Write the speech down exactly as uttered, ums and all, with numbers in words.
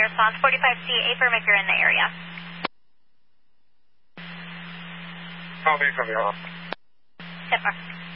response, forty-five C, affirm if you're in the area. Call me from your office. ten four.